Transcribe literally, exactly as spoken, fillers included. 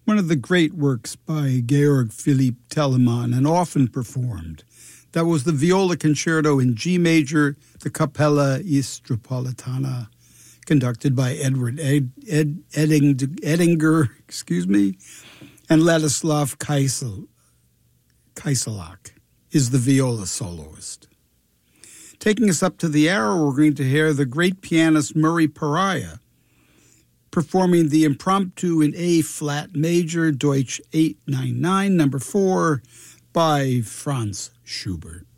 one of the great works by Georg Philipp Telemann and often performed. That was the Viola Concerto in G major, the Capella Istropolitana, conducted by Edward Ed, Ed, Edding, Edinger, excuse me, and Ladislav Kaisel, Kaiselak is the viola soloist. Taking us up to the hour, we're going to hear the great pianist Murray Pariah performing the impromptu in A-flat major, Deutsch eight ninety-nine, number four, by Franz Schubert.